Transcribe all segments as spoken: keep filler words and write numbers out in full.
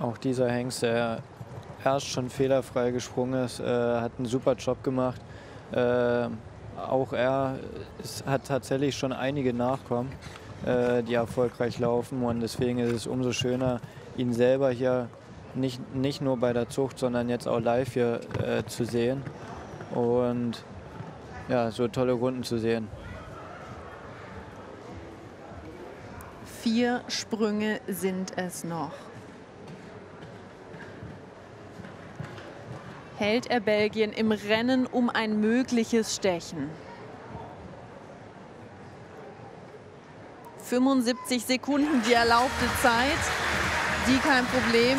auch dieser Hengst, der erst schon fehlerfrei gesprungen ist, äh, hat einen super Job gemacht. Äh, auch er ist, hat tatsächlich schon einige Nachkommen, äh, die erfolgreich laufen. Und deswegen ist es umso schöner, ihn selber hier nicht, nicht nur bei der Zucht, sondern jetzt auch live hier äh, zu sehen. Und ja, so tolle Runden zu sehen. Vier Sprünge sind es noch. Hält er Belgien im Rennen um ein mögliches Stechen? fünfundsiebzig Sekunden die erlaubte Zeit, die kein Problem.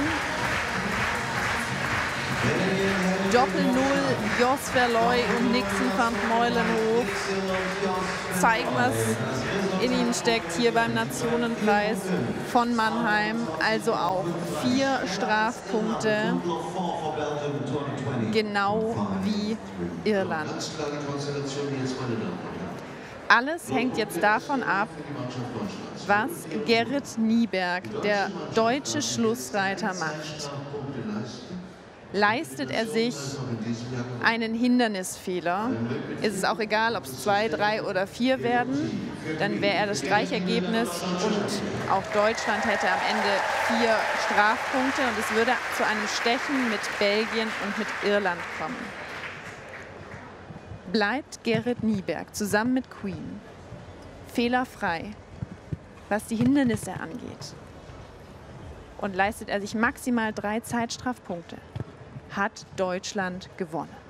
Doppel-Null, Jos Verlooy und Nixon van Meulenhof zeigen, was in ihnen steckt hier beim Nationenpreis von Mannheim. Also auch vier Strafpunkte, genau wie Irland. Alles hängt jetzt davon ab, was Gerrit Nieberg, der deutsche Schlussreiter, macht. Leistet er sich einen Hindernisfehler, ist es auch egal, ob es zwei, drei oder vier werden, dann wäre er das Streichergebnis und auch Deutschland hätte am Ende vier Strafpunkte und es würde zu einem Stechen mit Belgien und mit Irland kommen. Bleibt Gerrit Nieberg zusammen mit Queen fehlerfrei, was die Hindernisse angeht, und leistet er sich maximal drei Zeitstrafpunkte, hat Deutschland gewonnen.